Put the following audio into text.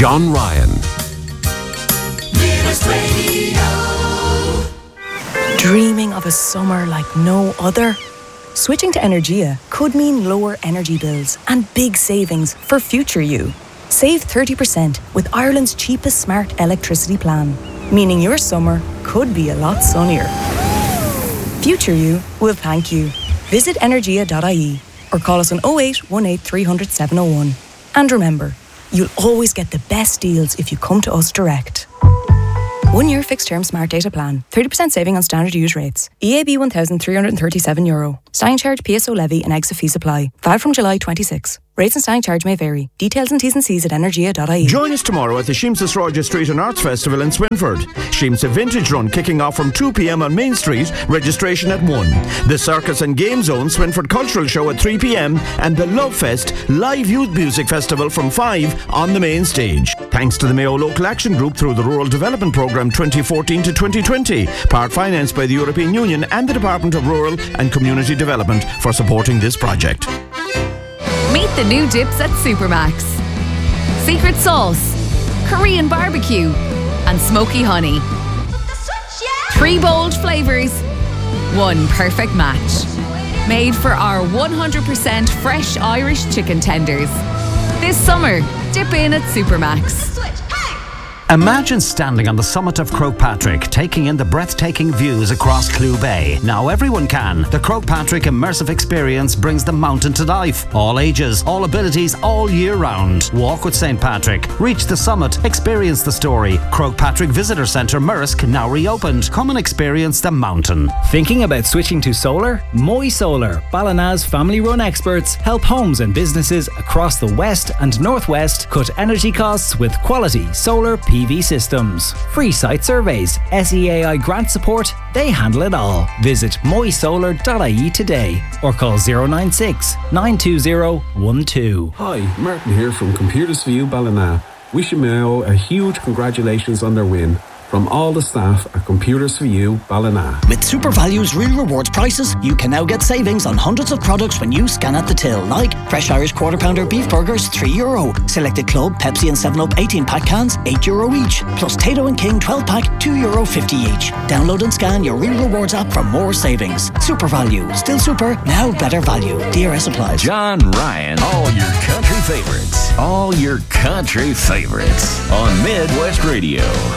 John Ryan. Dreaming of a summer like no other? Switching to Energia could mean lower energy bills and big savings for future you. Save 30% with Ireland's cheapest smart electricity plan, meaning your summer could be a lot sunnier. Future you will thank you. Visit energia.ie or call us on 08 18 300 701. And remember, you'll always get the best deals if you come to us direct. 1 year fixed term smart data plan. 30% saving on standard use rates. EAB €1,337. Standing charge, PSO levy and exit fees apply. Valid from July 26. Rates and standing charge may vary. Details and T's and C's at energia.ie. Join us tomorrow at the Sheems's Roger Street and Arts Festival in Swinford. Sheem's Vintage Run kicking off from 2 p.m. on Main Street. Registration at 1. The Circus and Game Zone Swinford Cultural Show at 3 p.m. and the Love Fest Live Youth Music Festival from 5 on the main stage. Thanks to the Mayo Local Action Group through the Rural Development Programme 2014 to 2020. Part financed by the European Union and the Department of Rural and Community Development for supporting this project. Meet the new dips at Supermax. Secret sauce, Korean barbecue, and smoky honey. 3 bold flavours, 1 perfect match. Made for our 100% fresh Irish chicken tenders. This summer, dip in at Supermax. Imagine standing on the summit of Croagh Patrick, taking in the breathtaking views across Clew Bay. Now everyone can. The Croagh Patrick immersive experience brings the mountain to life. All ages, all abilities, all year round. Walk with St. Patrick. Reach the summit. Experience the story. Croagh Patrick Visitor Centre, Murrisk, now reopened. Come and experience the mountain. Thinking about switching to solar? Moy Solar, Ballina's family-run experts, help homes and businesses across the west and northwest cut energy costs with quality solar PV systems. Free site surveys, SEAI grant support, they handle it all. Visit moysolar.ie today or call 096 920 12. Hi, Martin here from Computers for You Ballina. Wishing Mayo a huge congratulations on their win. From all the staff at Computers for You Ballina. With Super Value's Real Rewards prices, you can now get savings on hundreds of products when you scan at the till, like Fresh Irish Quarter Pounder Beef Burgers, €3. Selected Club, Pepsi and 7-Up 18-pack cans, €8 each. Plus Tato and King 12-pack, €2.50 each. Download and scan your Real Rewards app for more savings. Super Value. Still super, now better value. DRS applies. John Ryan. All your country favorites. All your country favorites. On Midwest Radio.